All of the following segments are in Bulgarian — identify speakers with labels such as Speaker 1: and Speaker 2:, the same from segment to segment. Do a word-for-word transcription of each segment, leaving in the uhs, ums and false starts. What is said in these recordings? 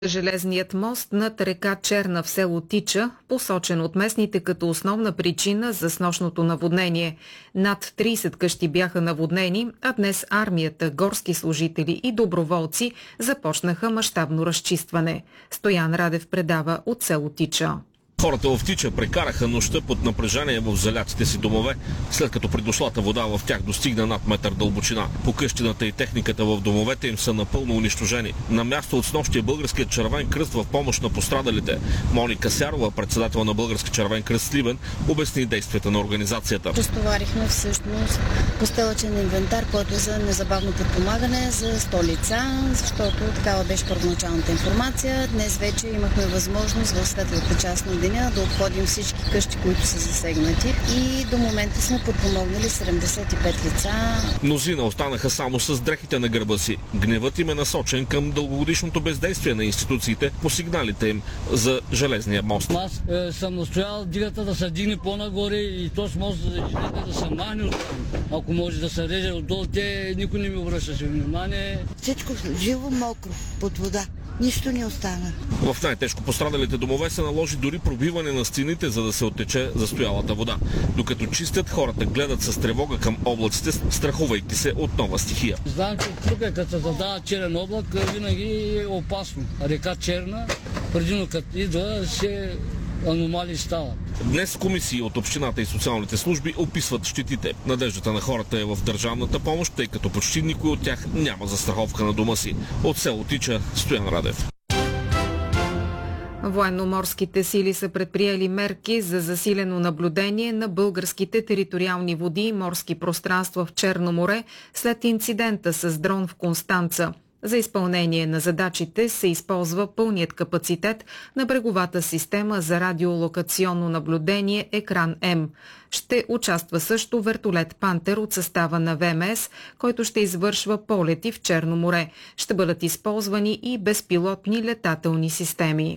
Speaker 1: Железният мост над река Черна в село Тича, посочен от местните като основна причина за снощното наводнение. Над трийсет къщи бяха наводнени, а днес армията, горски служители и доброволци започнаха мащабно разчистване. Стоян Радев предава от село Тича.
Speaker 2: Хората в Тича прекараха нощта под напрежение в залятите си домове, след като придошлата вода в тях достигна над метър дълбочина. Покъщината и техниката в домовете им са напълно унищожени. На място от снощия Българският червен кръст в помощ на пострадалите. Моника Сярова, председател на Български червен кръст Сливен, обясни действията на организацията.
Speaker 3: Разтоварихме всъщност постелъчен инвентар, който е за незабавно подпомагане за сто лица, защото такава беше първоначалната информация. Днес вече имахме възможност в светлата част на деня да обходим всички къщи, които са засегнати, и до момента сме подпомогнали седемдесет и пет лица.
Speaker 2: Мнозина останаха само с дрехите на гърба си. Гневът им е насочен към дългогодишното бездействие на институциите по сигналите им за железния мост.
Speaker 4: Аз е, съм настоял дигата да се дигне по-нагоре и този мост да се махне от там. Ако може да се реже отдолу, те никой не ми обръщаше внимание.
Speaker 5: Всичко живо мокро под вода. Нищо не остана.
Speaker 2: В най-тежко пострадалите домове се наложи дори пробиване на стените, за да се оттече застоялата вода. Докато чистят, хората гледат с тревога към облаците, страхувайки се от нова стихия.
Speaker 4: Знам, че тук, като се задава черен облак, винаги е опасно. Река Черна, предимно като идва, се аномалии стават.
Speaker 2: Днес комисии от общината и социалните служби описват щетите. Надеждата на хората е в държавната помощ, тъй като почти никой от тях няма застраховка на дома си. От село Тича, Стоян Радев.
Speaker 1: Военноморските сили са предприели мерки за засилено наблюдение на българските териториални води и морски пространства в Черно море след инцидента с дрон в Констанца. За изпълнение на задачите се използва пълният капацитет на бреговата система за радиолокационно наблюдение Екран М. Ще участва също вертолет Пантер от състава на В М С, който ще извършва полети в Черно море. Ще бъдат използвани и безпилотни летателни системи.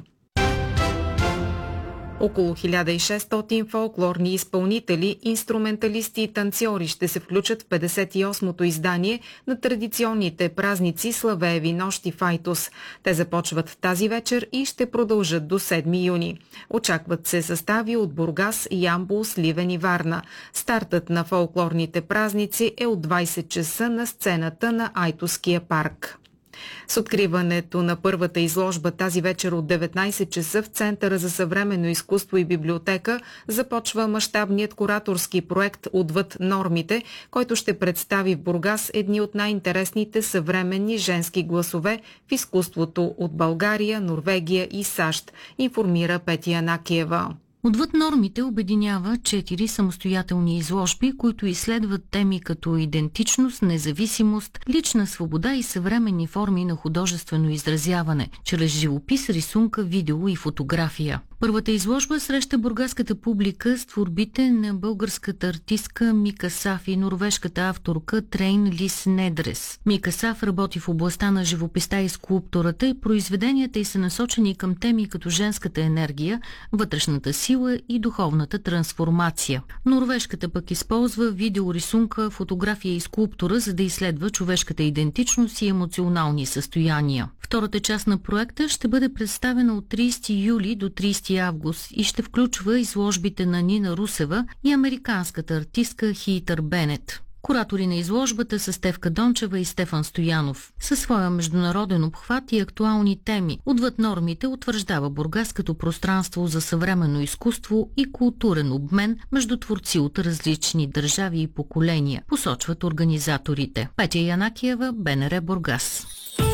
Speaker 1: Около хиляда и шестстотин фолклорни изпълнители, инструменталисти и танцори ще се включат в петдесет и осмото издание на традиционните празници Славееви нощи в Айтос. Те започват тази вечер и ще продължат до седми юни. Очакват се състави от Бургас, Ямбол, Сливен и Варна. Стартът на фолклорните празници е от двайсет часа на сцената на Айтоския парк. С откриването на първата изложба тази вечер от деветнайсет часа в Центъра за съвременно изкуство и библиотека започва мащабният кураторски проект "Отвъд нормите", който ще представи в Бургас едни от най-интересните съвременни женски гласове в изкуството от България, Норвегия и САЩ, информира Петя Янакиева.
Speaker 6: Отвъд нормите обединява четири самостоятелни изложби, които изследват теми като идентичност, независимост, лична свобода и съвременни форми на художествено изразяване, чрез живопис, рисунка, видео и фотография. Първата изложба среща бургаската публика с творбите на българската артистка Мика Саф и норвежката авторка Трейн Лис Недрес. Мика Саф работи в областта на живописта и скулптурата и произведенията й са насочени към теми като женската енергия, вътрешната сила и духовната трансформация. Норвежката пък използва видеорисунка, фотография и скулптура, за да изследва човешката идентичност и емоционални състояния. Втората част на проекта ще бъде представена от трийсети юли до трийсети август и ще включва изложбите на Нина Русева и американската артистка Хийтър Бенет. Куратори на изложбата са Стефка Дончева и Стефан Стоянов. Със своя международен обхват и актуални теми, Отвъд нормите утвърждава Бургас като пространство за съвременно изкуство и културен обмен между творци от различни държави и поколения, посочват организаторите. Петя Янакиева, Б Н Р Бургас.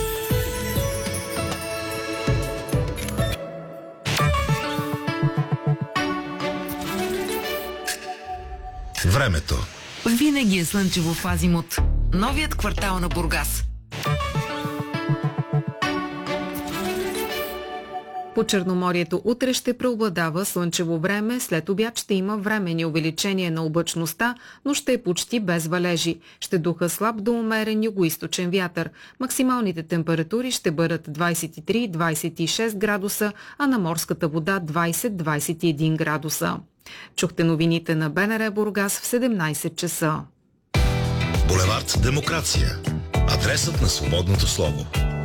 Speaker 7: Времето.
Speaker 8: Винаги е слънчево в Азимут. Новият квартал на Бургас.
Speaker 1: По Черноморието утре ще преобладава слънчево време, след обяд ще има временни увеличение на облачността, но ще е почти без валежи. Ще духа слаб до умерен югоизточен вятър. Максималните температури ще бъдат двайсет и три до двайсет и шест градуса, а на морската вода двайсет до двайсет и един градуса. Чухте новините на Б Н Р Бургас в седемнайсет часа.
Speaker 7: Булевард Демокрация. Адресът на свободното слово.